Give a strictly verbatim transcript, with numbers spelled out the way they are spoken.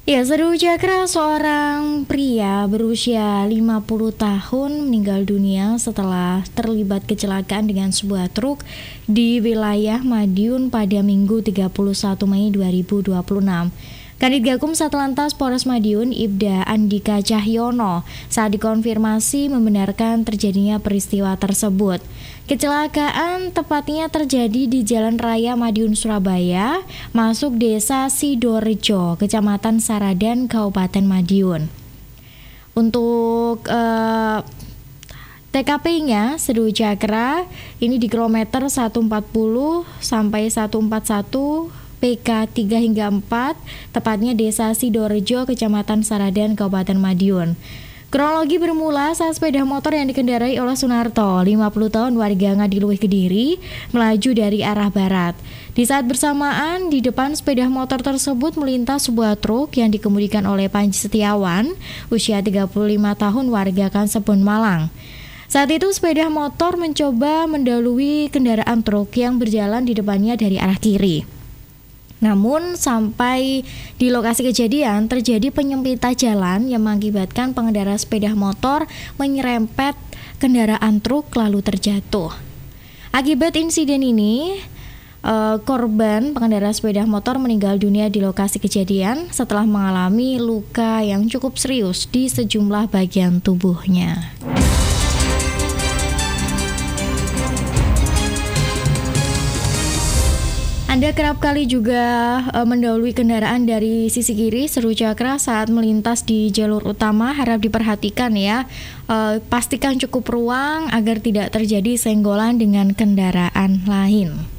Ya, seru Cakra, seorang pria berusia lima puluh tahun meninggal dunia setelah terlibat kecelakaan dengan sebuah truk di wilayah Madiun pada Minggu tiga puluh satu Mei dua ribu dua puluh enam. Kanit Gakum Satlantas Polres Madiun, Ibda Andika Cahyono, saat dikonfirmasi membenarkan terjadinya peristiwa tersebut. Kecelakaan tepatnya terjadi di Jalan Raya Madiun Surabaya, masuk Desa Sidorejo, Kecamatan Saradan, Kabupaten Madiun. Untuk uh, T K P-nya Seru Cakra ini di kilometer seratus empat puluh sampai seratus empat puluh satu P K tiga hingga empat, tepatnya Desa Sidorejo, Kecamatan Saradan, Kabupaten Madiun. Kronologi bermula saat sepeda motor yang dikendarai oleh Sunarto, lima puluh tahun, warga Ngadiluih, Kediri, melaju dari arah barat. Di saat bersamaan, di depan sepeda motor tersebut melintas sebuah truk yang dikemudikan oleh Panji Setiawan, usia tiga puluh lima tahun, warga Kansebon, Malang. Saat itu sepeda motor mencoba mendahului kendaraan truk yang berjalan di depannya dari arah kiri. Namun sampai di lokasi kejadian terjadi penyempitan jalan yang mengakibatkan pengendara sepeda motor menyerempet kendaraan truk lalu terjatuh. Akibat insiden ini, eh, korban pengendara sepeda motor meninggal dunia di lokasi kejadian setelah mengalami luka yang cukup serius di sejumlah bagian tubuhnya. Anda kerap kali juga e, mendahului kendaraan dari sisi kiri Seru Cakra saat melintas di jalur utama. Harap diperhatikan ya, e, pastikan cukup ruang agar tidak terjadi senggolan dengan kendaraan lain.